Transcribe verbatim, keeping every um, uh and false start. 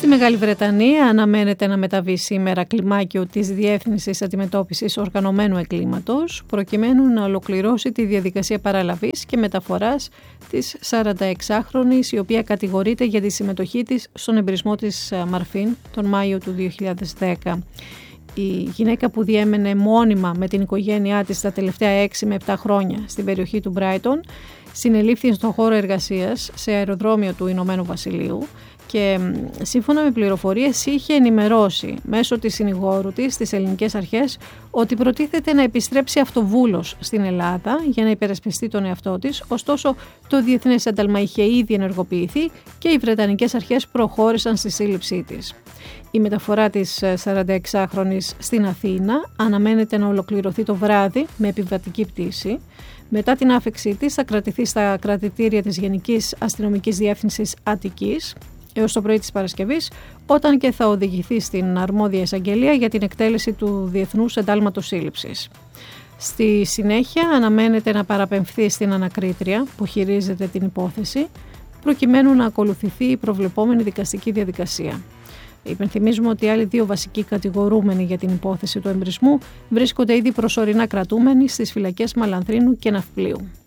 Στη Μεγάλη Βρετανία αναμένεται να μεταβεί σήμερα κλιμάκιο της Διεύθυνσης Αντιμετώπισης Οργανωμένου Εγκλήματος, προκειμένου να ολοκληρώσει τη διαδικασία παραλαβής και μεταφοράς της σαρανταεξάχρονης, η οποία κατηγορείται για τη συμμετοχή της στον εμπρισμό της Μαρφίν τον Μάιο του δύο χιλιάδες δέκα. Η γυναίκα, που διέμενε μόνιμα με την οικογένειά της τα τελευταία έξι με επτά χρόνια στην περιοχή του Μπράιτον, συνελήφθη στον χώρο εργασίας σε αεροδρόμιο του Ηνωμένου Βασιλείου και σύμφωνα με πληροφορίες είχε ενημερώσει μέσω της συνηγόρου της στις ελληνικές αρχές ότι προτίθεται να επιστρέψει αυτοβούλος στην Ελλάδα για να υπερασπιστεί τον εαυτό της, ωστόσο το Διεθνές Ένταλμα είχε ήδη ενεργοποιηθεί και οι Βρετανικές αρχές προχώρησαν στη σύλληψή της. Η μεταφορά της σαρανταεξάχρονης στην Αθήνα αναμένεται να ολοκληρωθεί το βράδυ με επιβατική πτήση. Μετά την άφηξή της θα κρατηθεί στα κρατητήρια της Γενικής Αστυνομικής Διεύθυνσης Αττικής έως το πρωί της Παρασκευής, όταν και θα οδηγηθεί στην αρμόδια εισαγγελία για την εκτέλεση του Διεθνούς Εντάλματος Σύλληψης. Στη συνέχεια αναμένεται να παραπεμφθεί στην ανακρίτρια που χειρίζεται την υπόθεση, προκειμένου να ακολουθηθεί η προβλεπόμενη δικαστική διαδικασία. Υπενθυμίζουμε ότι οι άλλοι δύο βασικοί κατηγορούμενοι για την υπόθεση του εμπρισμού βρίσκονται ήδη προσωρινά κρατούμενοι στις φυλακές Μαλανθρίνου και Ναυπλίου.